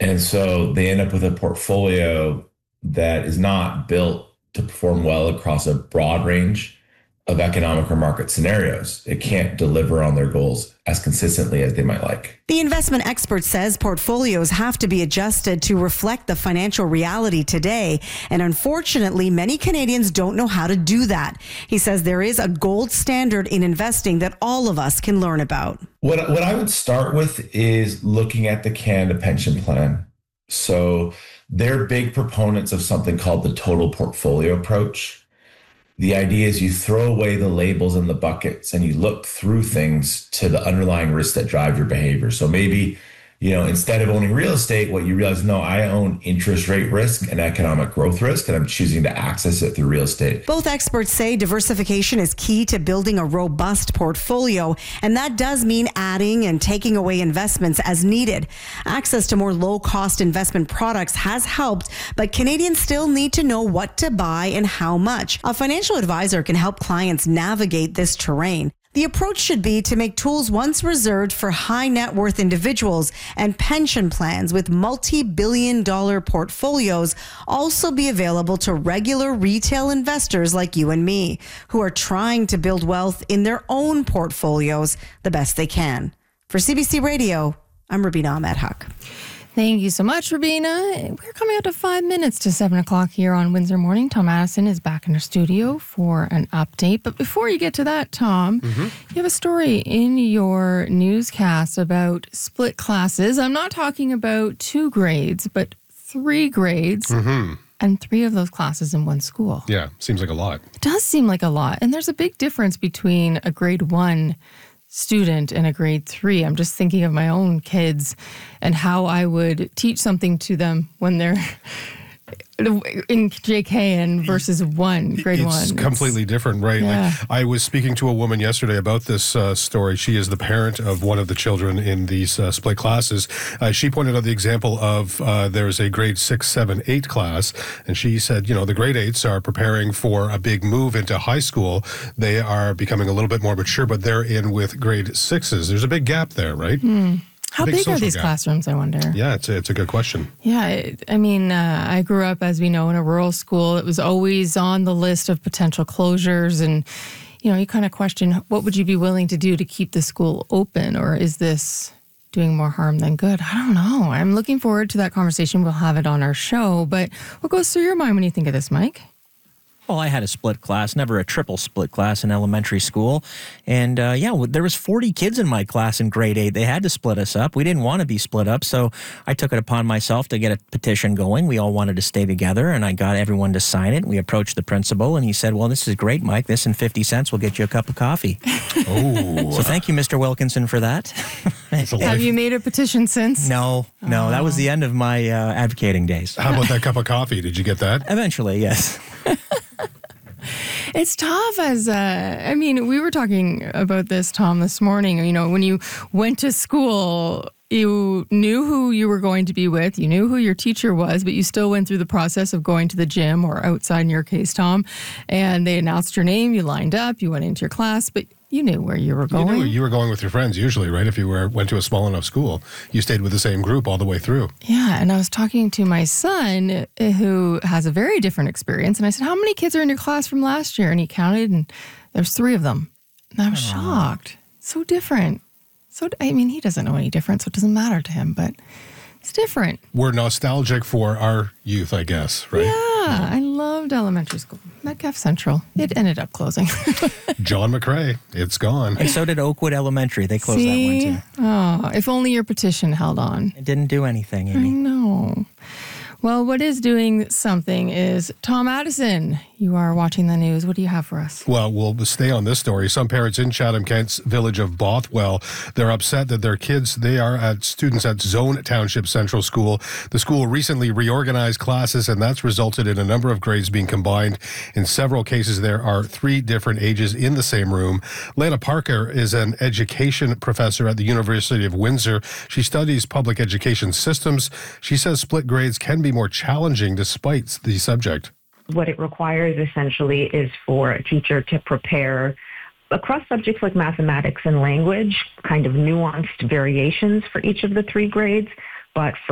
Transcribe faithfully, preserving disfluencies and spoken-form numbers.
And so they end up with a portfolio that is not built to perform well across a broad range of economic or market scenarios. It can't deliver on their goals as consistently as they might like. The investment expert says portfolios have to be adjusted to reflect the financial reality today. And unfortunately, many Canadians don't know how to do that. He says there is a gold standard in investing that all of us can learn about. What, what I would start with is looking at the Canada Pension Plan. So they're big proponents of something called the total portfolio approach. The idea is you throw away the labels and the buckets and you look through things to the underlying risks that drive your behavior. So maybe, you know, instead of owning real estate, what you realize, no, I own interest rate risk and economic growth risk, and I'm choosing to access it through real estate. Both experts say diversification is key to building a robust portfolio, and that does mean adding and taking away investments as needed. Access to more low-cost investment products has helped, but Canadians still need to know what to buy and how much. A financial advisor can help clients navigate this terrain. The approach should be to make tools once reserved for high net worth individuals and pension plans with multi-billion dollar portfolios also be available to regular retail investors like you and me, who are trying to build wealth in their own portfolios the best they can. For C B C Radio, I'm Rubina Ahmed Huq. Thank you so much, Rubina. We're coming up to five minutes to seven o'clock here on Windsor Morning. Tom Addison is back in our studio for an update. But before you get to that, Tom, mm-hmm. you have a story in your newscast about split classes. I'm not talking about two grades, but three grades. Mm-hmm. And three of those classes in one school. Yeah, seems like a lot. It does seem like a lot. And there's a big difference between a grade one student and a grade three. I'm just thinking of my own kids and how I would teach something to them when they're in J K and versus one, grade it's one. It's completely different, right? Yeah. Like, I was speaking to a woman yesterday about this uh, story. She is the parent of one of the children in these uh, split classes. Uh, she pointed out the example of uh, there's a grade six, seven, eight class, and she said, you know, the grade eights are preparing for a big move into high school. They are becoming a little bit more mature, but they're in with grade sixes. There's a big gap there, right? Mm. How big are these gap. classrooms, I wonder? Yeah, it's a, it's a good question. Yeah, it, I mean, uh, I grew up, as we know, in a rural school. It was always on the list of potential closures. And, you know, you kind of question, what would you be willing to do to keep the school open? Or is this doing more harm than good? I don't know. I'm looking forward to that conversation. We'll have it on our show. But what goes through your mind when you think of this, Mike? Well, I had a split class, never a triple split class in elementary school. And uh, yeah, there was forty kids in my class in grade eight. They had to split us up. We didn't want to be split up, so I took it upon myself to get a petition going. We all wanted to stay together, and I got everyone to sign it. We approached the principal, and he said, well, this is great, Mike. This and fifty cents will get you a cup of coffee. Oh. So thank you, Mister Wilkinson, for that. Have you made a petition since? No, no. Oh. That was the end of my uh, advocating days. How about that cup of coffee? Did you get that? Eventually, yes. It's tough as, uh, I mean, we were talking about this, Tom, this morning. You know, when you went to school, you knew who you were going to be with. You knew who your teacher was, but you still went through the process of going to the gym or outside in your case, Tom. And they announced your name. You lined up. You went into your class, but you knew where you were going. You knew you were going with your friends usually, right? If you were went to a small enough school, you stayed with the same group all the way through. Yeah, and I was talking to my son who has a very different experience, and I said, how many kids are in your class from last year? And he counted, and there's three of them. And I was Aww. shocked. So different. So, I mean, he doesn't know any different, so it doesn't matter to him, but it's different. We're nostalgic for our youth, I guess, right? Yeah, I loved elementary school. Metcalfe Central. It ended up closing. John McCrae, it's gone. And so did Oakwood Elementary. They closed See? that one too. Oh, if only your petition held on. It didn't do anything, Amy. I know. Well, what is doing something is Tom Addison. You are watching the news. What do you have for us? Well, we'll stay on this story. Some parents in Chatham-Kent's village of Bothwell, they're upset that their kids, they are at students at Zone Township Central School. The school recently reorganized classes, and that's resulted in a number of grades being combined. In several cases, there are three different ages in the same room. Lana Parker is an education professor at the University of Windsor. She studies public education systems. She says split grades can be more challenging despite the subject. What it requires essentially is for a teacher to prepare across subjects like mathematics and language, kind of nuanced variations for each of the three grades. But